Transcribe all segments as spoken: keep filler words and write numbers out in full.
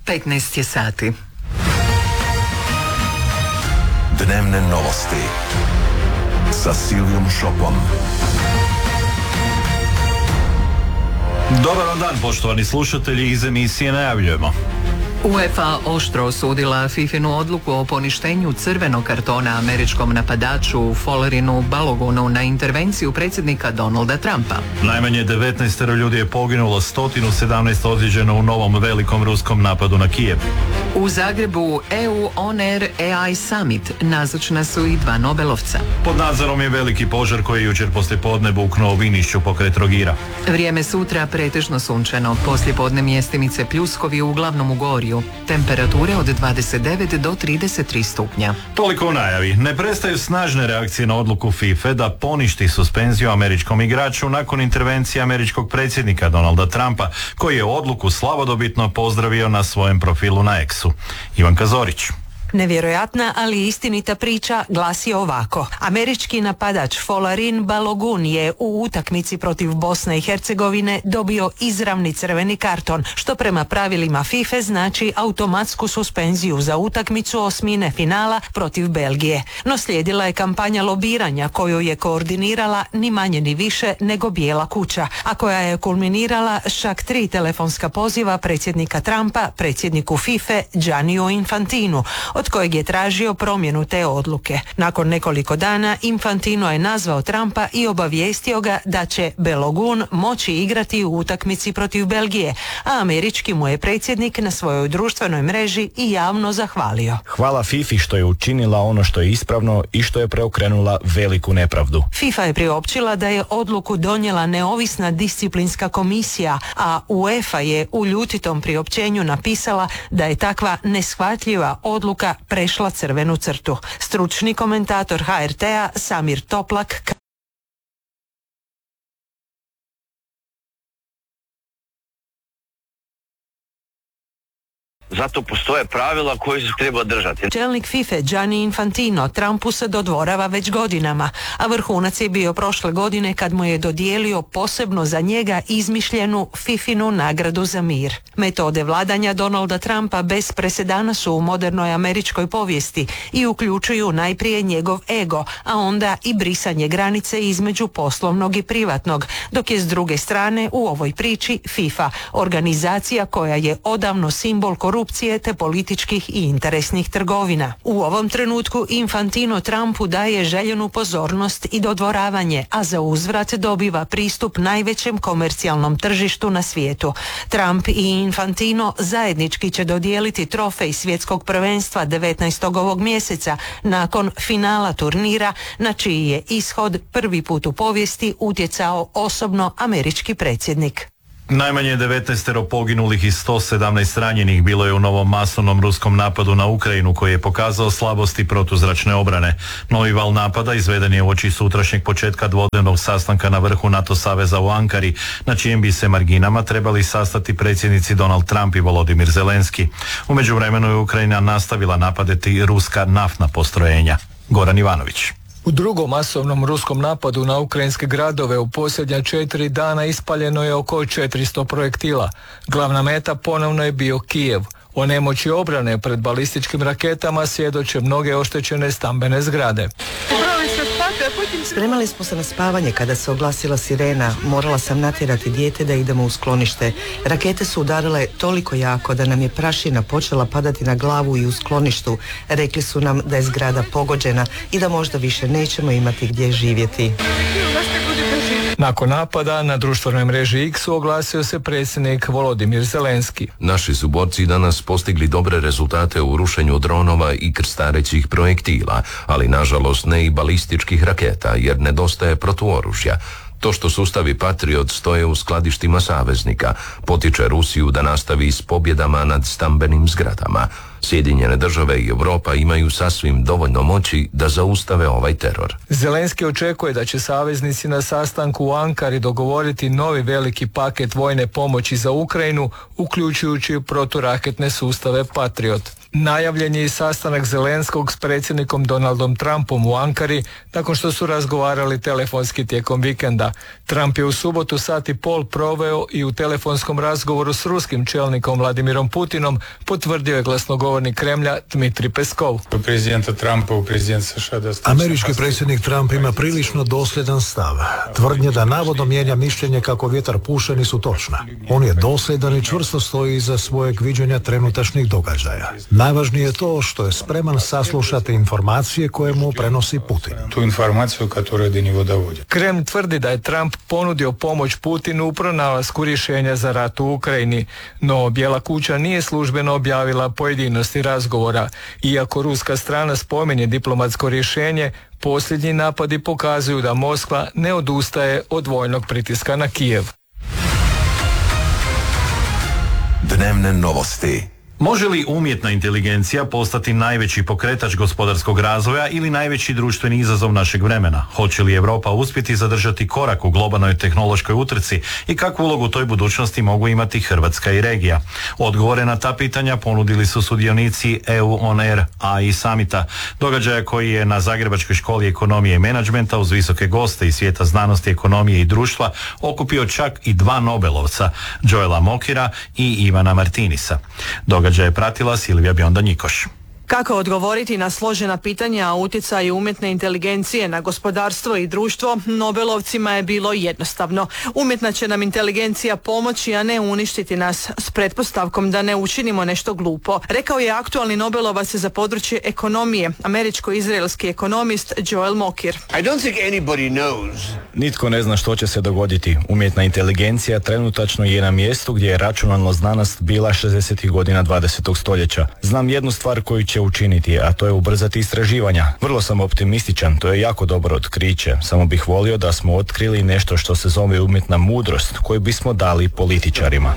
petnaest je sati. Dnevne novosti sa Silvijom Šopom. Dobar vam dan, poštovani slušatelji, iz emisije najavljujemo. UEFA oštro osudila Fifinu odluku o poništenju crvenog kartona američkom napadaču Follerinu Balogunu na intervenciju predsjednika Donalda Trumpa. Najmanje devetnaest ljudi je poginulo, sto sedamnaest ozlijeđeno u novom velikom ruskom napadu na Kijev. U Zagrebu E U On Air A I Summit nazočna su i dva Nobelovca. Pod nadzorom je veliki požar koji je jučer poslijepodne buknuo u Vinišću pokraj Trogira. Vrijeme sutra pretežno sunčano, poslijepodne mjestimice pljuskovi uglavnom u Gorju. Temperature od dvadeset devet do trideset tri stupnja. Toliko u najavi. Ne prestaju snažne reakcije na odluku FIFA da poništi suspenziju američkom igraču nakon intervencije američkog predsjednika Donalda Trumpa, koji je odluku slavodobitno pozdravio na svojem profilu na X-u. Ivanka Zorić. Nevjerojatna, ali istinita priča glasi ovako. Američki napadač Follerin Balogun je u utakmici protiv Bosne i Hercegovine dobio izravni crveni karton, što prema pravilima FIFA znači automatsku suspenziju za utakmicu osmine finala protiv Belgije. No slijedila je kampanja lobiranja koju je koordinirala ni manje ni više nego Bijela kuća, a koja je kulminirala šak tri telefonska poziva predsjednika Trumpa predsjedniku FIFA Gianniju Infantinu, od kojeg je tražio promjenu te odluke. Nakon nekoliko dana Infantino je nazvao Trumpa i obavijestio ga da će Balogun moći igrati u utakmici protiv Belgije, a američki mu je predsjednik na svojoj društvenoj mreži i javno zahvalio. Hvala FIFA što je učinila ono što je ispravno i što je preokrenula veliku nepravdu. FIFA je priopćila da je odluku donijela neovisna disciplinska komisija, a UEFA je u ljutitom priopćenju napisala da je takva neshvatljiva odluka prešla crvenu crtu. Stručni komentator H R T-a Samir Toplak Zato postoje pravila koje se treba držati. Čelnik FIFA Gianni Infantino Trumpu se dodvorava već godinama, a vrhunac je bio prošle godine kad mu je dodijelio posebno za njega izmišljenu Fifinu nagradu za mir. Metode vladanja Donalda Trumpa bez presedana su u modernoj američkoj povijesti i uključuju najprije njegov ego, a onda i brisanje granice između poslovnog i privatnog, dok je s druge strane u ovoj priči FIFA, organizacija koja je odavno simbol korupcije te političkih i interesnih trgovina. U ovom trenutku Infantino Trumpu daje željenu pozornost i dodvoravanje, a za uzvrat dobiva pristup najvećem komercijalnom tržištu na svijetu. Trump i Infantino zajednički će dodijeliti trofej svjetskog prvenstva devetnaestog ovog mjeseca nakon finala turnira, na čiji je ishod prvi put u povijesti utjecao osobno američki predsjednik. Najmanje devetnaest poginulih i sto sedamnaest ranjenih bilo je u novom masovnom ruskom napadu na Ukrajinu, koji je pokazao slabosti protuzračne obrane. Novi val napada izveden je uoči sutrašnjeg početka dvodnevnog sastanka na vrhu NATO saveza u Ankari, na čijem bi se marginama trebali sastati predsjednici Donald Trump i Volodimir Zelenski. U međuvremenu je Ukrajina nastavila napadati ruska naftna postrojenja. Goran Ivanović. U drugom masovnom ruskom napadu na ukrajinske gradove u posljednja četiri dana ispaljeno je oko četiristo projektila. Glavna meta ponovno je bio Kijev. O nemoći obrane pred balističkim raketama svjedoče mnoge oštećene stambene zgrade. Spremali smo se na spavanje kada se oglasila sirena. Morala sam natjerati dijete da idemo u sklonište. Rakete su udarile toliko jako da nam je prašina počela padati na glavu i u skloništu. Rekli su nam da je zgrada pogođena i da možda više nećemo imati gdje živjeti. Nakon napada na društvenoj mreži X oglasio se predsjednik Volodimir Zelenski. Naši su borci danas postigli dobre rezultate u rušenju dronova i krstarećih projektila, ali nažalost ne i balističkih raketa, jer nedostaje protuoružja. To što sustavi Patriot stoje u skladištima saveznika potiče Rusiju da nastavi s pobjedama nad stambenim zgradama. Sjedinjene države i Europa imaju sasvim dovoljno moći da zaustave ovaj teror. Zelenski očekuje da će saveznici na sastanku u Ankari dogovoriti novi veliki paket vojne pomoći za Ukrajinu, uključujući proturaketne sustave Patriot. Najavljen je i sastanak Zelenskog s predsjednikom Donaldom Trumpom u Ankari nakon što su razgovarali telefonski tijekom vikenda. Trump je u subotu sat i pol proveo i u telefonskom razgovoru s ruskim čelnikom Vladimirom Putinom, potvrdio je glasnogovornik Kremlja Dmitrij Peskov. Američki predsjednik Trump ima prilično dosljedan stav. Tvrdnje da navodno mijenja mišljenje kako vjetar puše nisu točna. On je dosljedan i čvrsto stoji iza svojeg viđenja trenutačnih događaja. Najvažnije je to što je spreman saslušati informacije koje mu prenosi Putin. Tu informaciju koju do njega dovodi. Kreml tvrdi da je Trump ponudio pomoć Putinu u pronalasku rješenja za rat u Ukrajini, no Bijela kuća nije službeno objavila pojedinosti razgovora. Iako ruska strana spominje diplomatsko rješenje, posljednji napadi pokazuju da Moskva ne odustaje od vojnog pritiska na Kijev. Dnevne novosti. Može li umjetna inteligencija postati najveći pokretač gospodarskog razvoja ili najveći društveni izazov našeg vremena? Hoće li Europa uspjeti zadržati korak u globalnoj tehnološkoj utrci i kakvu ulogu u toj budućnosti mogu imati Hrvatska i regija? Odgovore na ta pitanja ponudili su sudionici E U On Air A I Summita, događaja koji je na Zagrebačkoj školi ekonomije i menadžmenta uz visoke goste iz svijeta znanosti, ekonomije i društva okupio čak i dva Nobelovca, Joela Mokira i Ivana Martinisa. Događaj je pratila Silvija Bionda-Njikoš. Kako odgovoriti na složena pitanja o utjecaju umjetne inteligencije na gospodarstvo i društvo, Nobelovcima je bilo jednostavno. Umjetna će nam inteligencija pomoći, a ne uništiti nas, s pretpostavkom da ne učinimo nešto glupo, rekao je aktualni Nobelovac za područje ekonomije, američko-izraelski ekonomist Joel Mokir. I don't think anybody knows. Nitko ne zna što će se dogoditi. Umjetna inteligencija trenutačno je na mjestu gdje je računalna znanost bila šezdesetih godina dvadesetog stoljeća. Znam jednu stvar koju će učiniti, a to je ubrzati istraživanja. Vrlo sam optimističan, to je jako dobro otkriće. Samo bih volio da smo otkrili nešto što se zove umjetna mudrost, koju bismo dali političarima.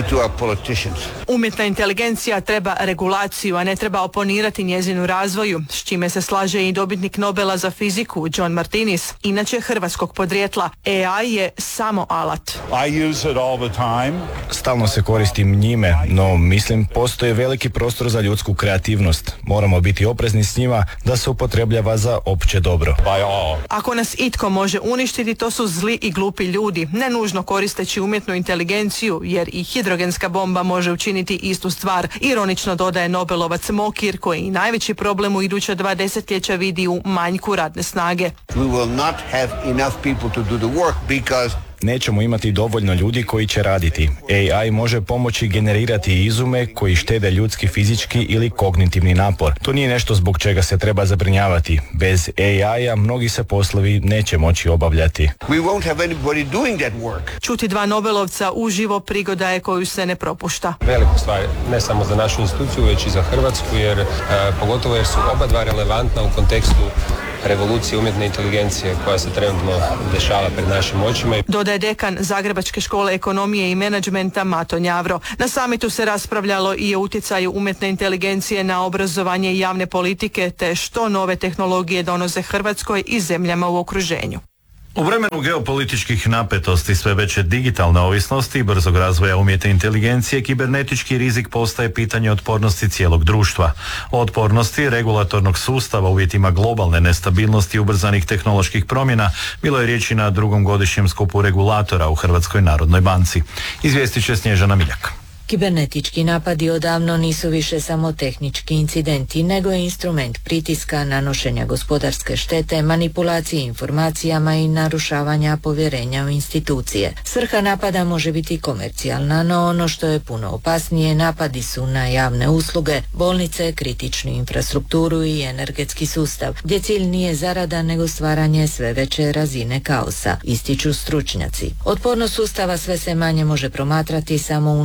Umjetna inteligencija treba regulaciju, a ne treba oponirati njezinu razvoju, s čime se slaže i dobitnik Nobela za fiziku John Martinis, inače hrvatskog podrijetla. A I je samo alat. I use it all the time. Stalno se koristim njime, no mislim postoji veliki prostor za ljudsku kreativnost. Moramo biti oprezni s njima da se upotrebljava za opće dobro. Ako nas itko može uništiti, to su zli i glupi ljudi, ne nužno koristeći umjetnu inteligenciju, jer i hidrogenska bomba može učiniti istu stvar, ironično dodaje Nobelovac Mokir, koji i najveći problem u iduća dva desetljeća vidi u manjku radne snage. We will not have enough people to do the work because nećemo imati dovoljno ljudi koji će raditi. A I može pomoći generirati izume koji štede ljudski fizički ili kognitivni napor. To nije nešto zbog čega se treba zabrinjavati. Bez A I-a mnogi se poslovi neće moći obavljati. We won't have anybody doing that work. Čuti dva Nobelovca uživo prigoda je koju se ne propušta. Veliku stvar, ne samo za našu instituciju, već i za Hrvatsku, jer e, pogotovo jer su oba dva relevantna u kontekstu revolucije umjetne inteligencije koja se trenutno dešava pred našim očima. Dodaje dekan Zagrebačke škole ekonomije i menadžmenta Mato Njavro. Na samitu se raspravljalo i o utjecaju umjetne inteligencije na obrazovanje i javne politike, te što nove tehnologije donose Hrvatskoj i zemljama u okruženju. U vremenu geopolitičkih napetosti, sve veće digitalne ovisnosti i brzog razvoja umjetne inteligencije, kibernetički rizik postaje pitanje otpornosti cijelog društva. O otpornosti regulatornog sustava u uvjetima globalne nestabilnosti i ubrzanih tehnoloških promjena bilo je riječi na drugom godišnjem skupu regulatora u Hrvatskoj narodnoj banci. Izvijestit će Snježana Miljak. Kibernetički napadi odavno nisu više samo tehnički incidenti, nego je instrument pritiska, nanošenja gospodarske štete, manipulacije informacijama i narušavanja povjerenja u institucije. Svrha napada može biti komercijalna, no ono što je puno opasnije, napadi su na javne usluge, bolnice, kritičnu infrastrukturu i energetski sustav, gdje cilj nije zarada nego stvaranje sve veće razine kaosa, ističu stručnjaci. Otpornost sustava sve se manje može promatrati samo unutar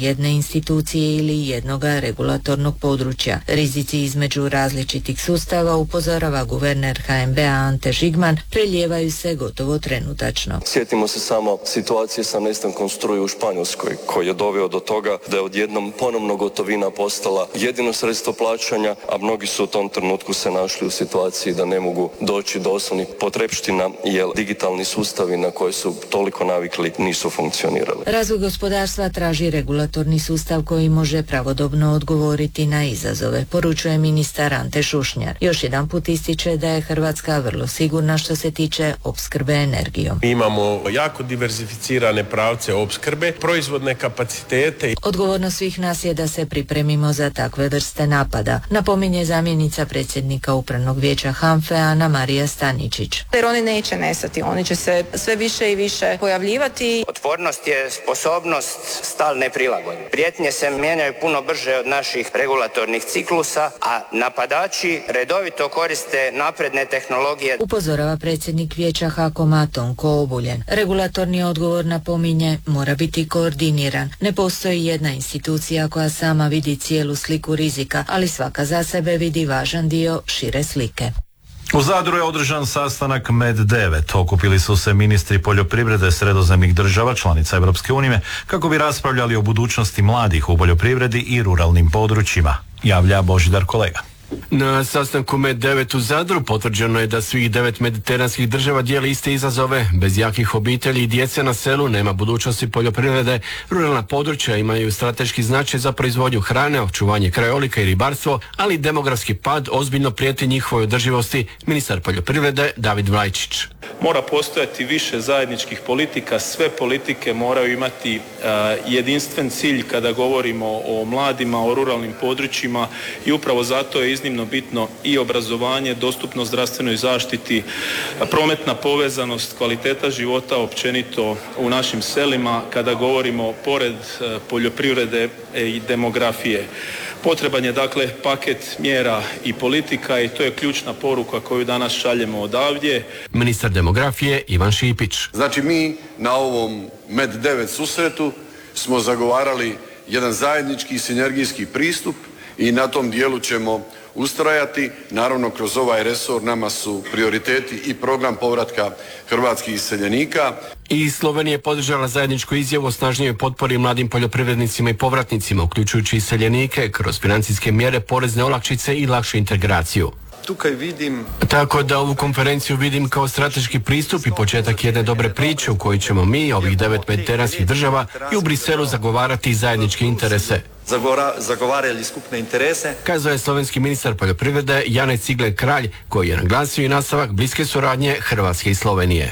jedne institucije ili jednoga regulatornog područja. Rizici između različitih sustava, upozorava guverner H N B-a Ante Žigman, prelijevaju se gotovo trenutačno. Sjetimo se samo situacije sa nestankom struje u Španjolskoj, koji je doveo do toga da je odjednom ponovno gotovina postala jedino sredstvo plaćanja, a mnogi su u tom trenutku se našli u situaciji da ne mogu doći do osnovnih potrepština jer digitalni sustavi na koje su toliko navikli nisu funkcionirali. Razvoj gospodarstva traži regulatorni sustav koji može pravodobno odgovoriti na izazove, poručuje ministar Ante Šušnjar. Još jedan put ističe da je Hrvatska vrlo sigurna što se tiče opskrbe energijom. Mi imamo jako diversificirane pravce opskrbe, proizvodne kapacitete. Odgovornost svih nas je da se pripremimo za takve vrste napada, napominje zamjenica predsjednika Upravnog vijeća H A N F E Ana Marija Staničić. Jer oni neće nestati, oni će se sve više i više pojavljivati. Otpornost je sposobnost stalne prilagodbe. Prijetnje se mijenjaju puno brže od naših regulatornih ciklusa, a napadači redovito koriste napredne tehnologije. Upozorava predsjednik vijeća HAKOM-a Tonko Obuljen. Regulatorni odgovor, napominje, mora biti koordiniran. Ne postoji jedna institucija koja sama vidi cijelu sliku rizika, ali svaka za sebe vidi važan dio šire slike. U Zadru je održan sastanak Med devet. Okupili su se ministri poljoprivrede sredozemnih država, članica Europske unije, kako bi raspravljali o budućnosti mladih u poljoprivredi i ruralnim područjima, javlja Božidar Kolega. Na sastanku Med devet u Zadru potvrđeno je da svih devet mediteranskih država dijeli iste izazove. Bez jakih obitelji i djece na selu nema budućnosti poljoprivrede. Ruralna područja imaju strateški značaj za proizvodnju hrane, očuvanje krajolika i ribarstvo, ali demografski pad ozbiljno prijeti njihovoj održivosti, ministar poljoprivrede David Vlajčić. Mora postojati više zajedničkih politika, sve politike moraju imati uh, jedinstven cilj kada govorimo o mladima, o ruralnim područjima i upravo zato je iznimno bitno i obrazovanje, dostupnost zdravstvenoj zaštiti, prometna povezanost, kvaliteta života općenito u našim selima kada govorimo pored uh, poljoprivrede i demografije. Potreban je dakle paket mjera i politika i to je ključna poruka koju danas šaljemo odavdje. Ministar demografije Ivan Šipić. Znači mi na ovom Med devet susretu smo zagovarali jedan zajednički sinergijski pristup i na tom dijelu ćemo ustrajati. Naravno, kroz ovaj resor nama su prioriteti i program povratka hrvatskih iseljenika. I Slovenija je podržala zajedničku izjavu o snažnijoj potpori mladim poljoprivrednicima i povratnicima, uključujući iseljenike kroz financijske mjere, porezne olakšice i lakšu integraciju. Tukaj vidim... Tako da ovu konferenciju vidim kao strateški pristup i početak jedne dobre priče u kojoj ćemo mi, ovih devet mediteranskih država, i u Briselu zagovarati zajedničke interese. Zagora, zagovarali skupne interese. Kazao je slovenski ministar poljoprivrede Janez Cigler Kralj, koji je naglasio i nastavak bliske suradnje Hrvatske i Slovenije.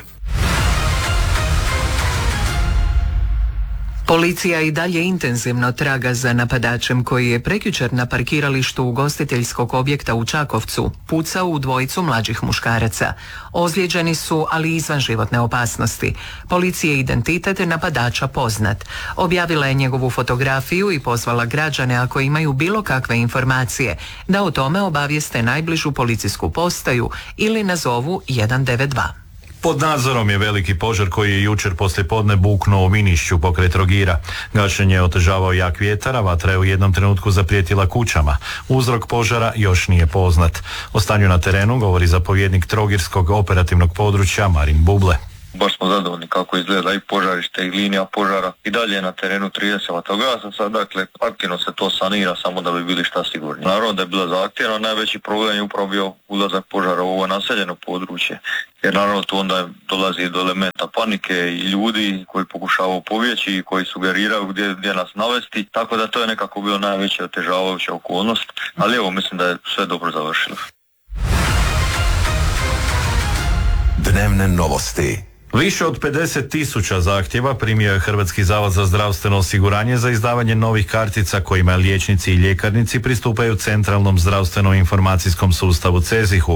Policija i dalje intenzivno traga za napadačem koji je prekjučer na parkiralištu ugostiteljskog objekta u Čakovcu pucao u dvojicu mlađih muškaraca. Ozlijeđeni su, ali izvan životne opasnosti. Policija je identitet napadača poznat. Objavila je njegovu fotografiju i pozvala građane, ako imaju bilo kakve informacije, da o tome obavijeste najbližu policijsku postaju ili nazovu jedan devet dva. Pod nadzorom je veliki požar koji je jučer poslijepodne buknuo u Minišću pokraj Trogira. Gašenje je otežavao jak vjetar, a vatra je u jednom trenutku zaprijetila kućama. Uzrok požara još nije poznat. O stanju na terenu govori zapovjednik Trogirskog operativnog područja Marin Buble. Baš smo zadovoljni kako izgleda i požarište i linija požara. I dalje je na terenu trideset vatrogasaca, dakle aktivno se to sanira samo da bi bili šta sigurni. Naravno da je bila zahtjevna, najveći problem je upravo bio ulazak požara u ovo naseljeno područje. Jer naravno tu onda dolazi do elementa panike i ljudi koji pokušavaju pobjeći i koji sugeriraju gdje, gdje nas navesti. Tako da to je nekako bilo najveća otežavajuća okolnost. Ali evo, mislim da je sve dobro završilo. Dnevne novosti. Više od pedeset tisuća zahtjeva primio je Hrvatski zavod za zdravstveno osiguranje za izdavanje novih kartica kojima liječnici i ljekarnici pristupaju centralnom zdravstveno-informacijskom sustavu CEZIH-u.